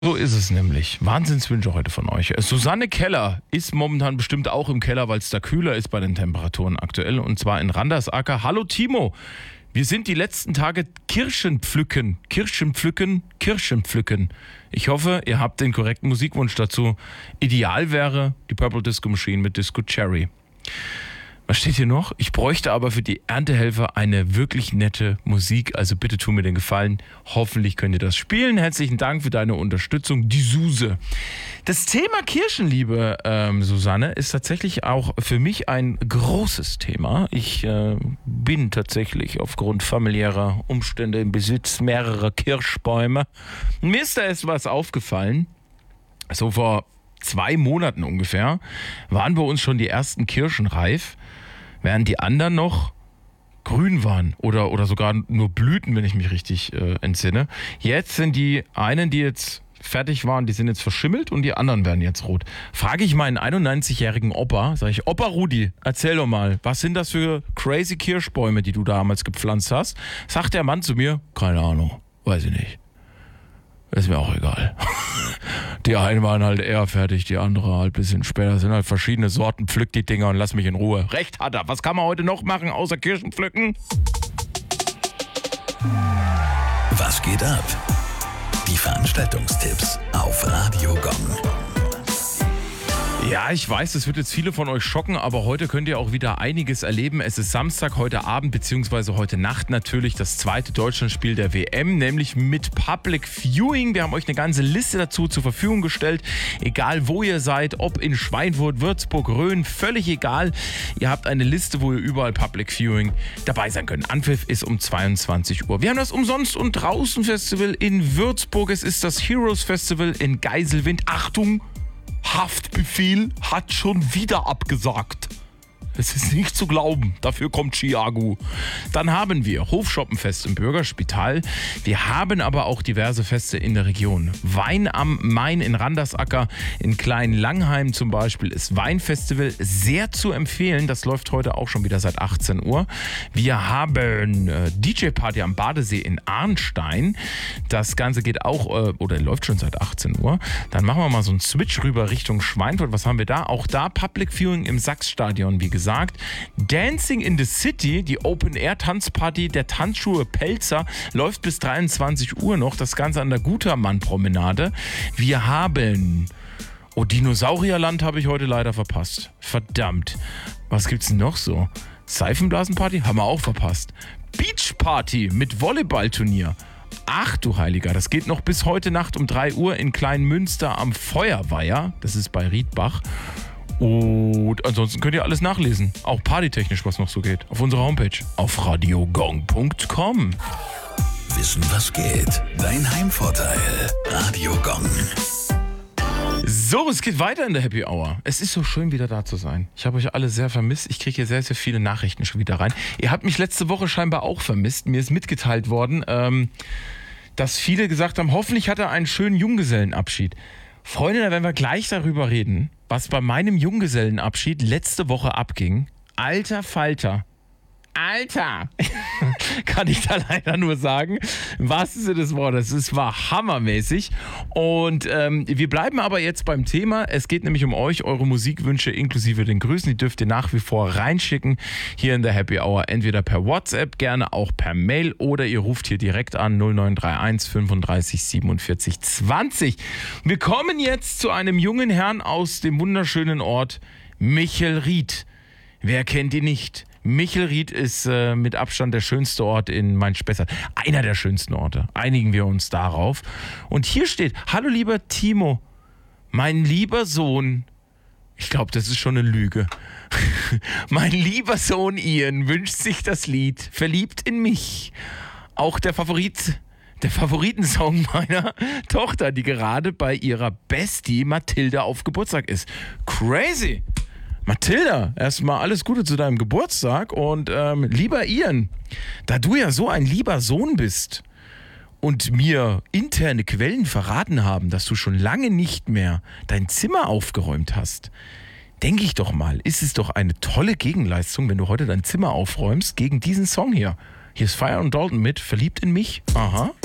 So ist es nämlich. Wahnsinnswünsche heute von euch. Susanne Keller ist momentan bestimmt auch im Keller, weil es da kühler ist bei den Temperaturen aktuell. Und zwar in Randersacker. Hallo Timo, wir sind die letzten Tage Kirschen pflücken. Ich hoffe, ihr habt den korrekten Musikwunsch dazu. Ideal wäre die Purple Disco Machine mit Disco Cherry. Was steht hier noch? Ich bräuchte aber für die Erntehelfer eine wirklich nette Musik. Also bitte tu mir den Gefallen. Hoffentlich könnt ihr das spielen. Herzlichen Dank für deine Unterstützung. Die Suse. Das Thema Kirchenliebe, Susanne, ist tatsächlich auch für mich ein großes Thema. Ich bin tatsächlich aufgrund familiärer Umstände im Besitz mehrerer Kirschbäume. Mir ist da erst was aufgefallen. So vor 2 Monaten ungefähr waren bei uns schon die ersten Kirschen reif, während die anderen noch grün waren oder sogar nur Blüten, wenn ich mich richtig entsinne. Jetzt sind die einen, die jetzt fertig waren, die sind jetzt verschimmelt und die anderen werden jetzt rot. Frage ich meinen 91-jährigen Opa, sage ich, Opa Rudi, erzähl doch mal, was sind das für crazy Kirschbäume, die du damals gepflanzt hast? Sagt der Mann zu mir, keine Ahnung, weiß ich nicht. Ist mir auch egal. Die einen waren halt eher fertig, die andere halt ein bisschen später. Das sind halt verschiedene Sorten. Pflück die Dinger und lass mich in Ruhe. Recht hat er. Was kann man heute noch machen, außer Kirschen pflücken? Was geht ab? Die Veranstaltungstipps auf Radio Gong. Ja, ich weiß, das wird jetzt viele von euch schocken, aber heute könnt ihr auch wieder einiges erleben. Es ist Samstag, heute Abend bzw. heute Nacht natürlich das zweite Deutschlandspiel der WM, nämlich mit Public Viewing. Wir haben euch eine ganze Liste dazu zur Verfügung gestellt. Egal wo ihr seid, ob in Schweinfurt, Würzburg, Rhön, völlig egal. Ihr habt eine Liste, wo ihr überall Public Viewing dabei sein könnt. Anpfiff ist um 22 Uhr. Wir haben das Umsonst- und Draußen-Festival in Würzburg. Es ist das Heroes Festival in Geiselwind. Achtung! Haftbefehl hat schon wieder abgesagt. Es ist nicht zu glauben. Dafür kommt Chiagu. Dann haben wir Hofschoppenfest im Bürgerspital. Wir haben aber auch diverse Feste in der Region. Wein am Main in Randersacker, in Klein-Langheim zum Beispiel ist Weinfestival sehr zu empfehlen. Das läuft heute auch schon wieder seit 18 Uhr. Wir haben DJ-Party am Badesee in Arnstein. Das Ganze geht auch, oder läuft schon seit 18 Uhr. Dann machen wir mal so einen Switch rüber Richtung Schweinfurt. Was haben wir da? Auch da Public Viewing im Sachsstadion, wie gesagt. Dancing in the City, die Open-Air-Tanzparty der Tanzschuhe Pelzer, läuft bis 23 Uhr noch. Das Ganze an der Gutermann-Promenade. Wir haben... Oh, Dinosaurierland habe ich heute leider verpasst. Verdammt. Was gibt's denn noch so? Seifenblasenparty? Haben wir auch verpasst. Beachparty mit Volleyballturnier. Ach du Heiliger, das geht noch bis heute Nacht um 3 Uhr in Kleinmünster am Feuerweiher. Das ist bei Riedbach. Und ansonsten könnt ihr alles nachlesen. Auch partytechnisch, was noch so geht. Auf unserer Homepage. Auf radiogong.com. Wissen, was geht. Dein Heimvorteil. Radio Gong. So, es geht weiter in der Happy Hour. Es ist so schön, wieder da zu sein. Ich habe euch alle sehr vermisst. Ich kriege hier sehr, sehr viele Nachrichten schon wieder rein. Ihr habt mich letzte Woche scheinbar auch vermisst. Mir ist mitgeteilt worden, dass viele gesagt haben, hoffentlich hat er einen schönen Junggesellenabschied. Freunde, da werden wir gleich darüber reden, was bei meinem Junggesellenabschied letzte Woche abging. Alter Falter. Alter! Kann ich da leider nur sagen. Im wahrsten Sinne des Wortes. Es war hammermäßig. Und wir bleiben aber jetzt beim Thema. Es geht nämlich um euch, eure Musikwünsche inklusive den Grüßen. Die dürft ihr nach wie vor reinschicken. Hier in der Happy Hour. Entweder per WhatsApp, gerne auch per Mail. Oder ihr ruft hier direkt an 0931 35 47 20. Wir kommen jetzt zu einem jungen Herrn aus dem wunderschönen Ort Michelried. Wer kennt ihn nicht? Michelried ist mit Abstand der schönste Ort in Main-Spessart. Einer der schönsten Orte. Einigen wir uns darauf. Und hier steht, hallo lieber Timo, mein lieber Sohn. Ich glaube, das ist schon eine Lüge. Mein lieber Sohn Ian wünscht sich das Lied Verliebt in mich. Auch der Favoritensong meiner Tochter, die gerade bei ihrer Bestie Mathilda auf Geburtstag ist. Crazy! Mathilda, erstmal alles Gute zu deinem Geburtstag und lieber Ian, da du ja so ein lieber Sohn bist und mir interne Quellen verraten haben, dass du schon lange nicht mehr dein Zimmer aufgeräumt hast, denke ich doch mal, ist es doch eine tolle Gegenleistung, wenn du heute dein Zimmer aufräumst gegen diesen Song hier. Hier ist Fire und Dalton mit Verliebt in mich. Aha.